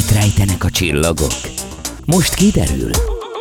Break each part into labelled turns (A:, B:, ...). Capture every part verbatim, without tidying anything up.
A: Mit rejtenek a csillagok? Most kiderül.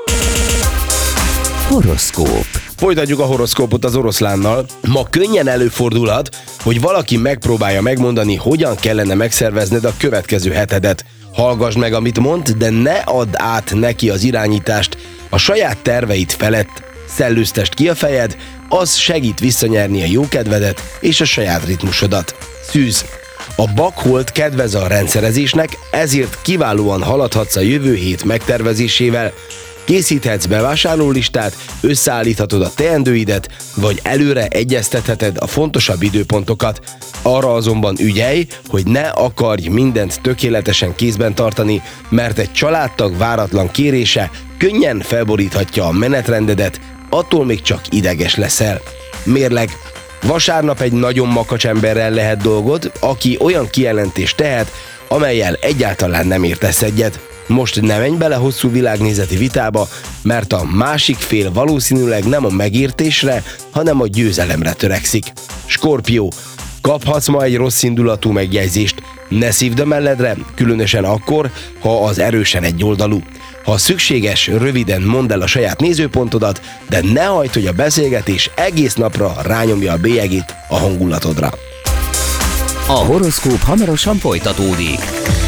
A: Horoszkóp.
B: Folytatjuk a horoszkópot az Oroszlánnal. Ma könnyen előfordulhat, hogy valaki megpróbálja megmondani, hogyan kellene megszervezned a következő hetedet. Hallgass meg, amit mond, de ne add át neki az irányítást. A saját terveid felett szellőztest ki a fejed, az segít visszanyerni a jókedvedet és a saját ritmusodat. Szűz. A bakholt kedvez a rendszerezésnek, ezért kiválóan haladhatsz a jövő hét megtervezésével. Készíthetsz bevásárlólistát, összeállíthatod a teendőidet, vagy előre egyeztetheted a fontosabb időpontokat. Arra azonban ügyelj, hogy ne akarj mindent tökéletesen kézben tartani, mert egy családtag váratlan kérése könnyen felboríthatja a menetrendedet, attól még csak ideges leszel. Mérleg. Vasárnap egy nagyon makacs emberrel lehet dolgod, aki olyan kijelentést tehet, amellyel egyáltalán nem értesz egyet. Most ne menj bele hosszú világnézeti vitába, mert a másik fél valószínűleg nem a megértésre, hanem a győzelemre törekszik. Skorpió. Kaphatsz ma egy rossz indulatú megjegyzést. Ne szívd a melledre, különösen akkor, ha az erősen egyoldalú. Ha szükséges, röviden mondd el a saját nézőpontodat, de ne hagyd, hogy a beszélgetés egész napra rányomja a bélyegét a hangulatodra.
A: A horoszkóp hamarosan folytatódik.